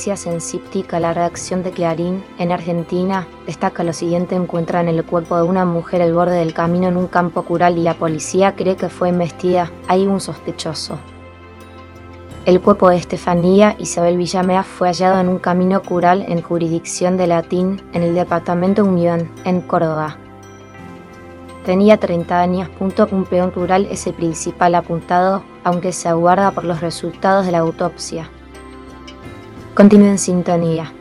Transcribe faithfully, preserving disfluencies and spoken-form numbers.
noticias en Cíptica, la redacción de Clarín, en Argentina, destaca lo siguiente: encuentran el cuerpo de una mujer al borde del camino en un campo rural y la policía cree que fue embestida. Hay un sospechoso. El cuerpo de Estefanía Isabel Villamea fue hallado en un camino rural en jurisdicción de Latín, en el departamento Unión, en Córdoba. Tenía treinta años. Un peón rural es el principal apuntado, aunque se aguarda por los resultados de la autopsia. Continúe en sintonía.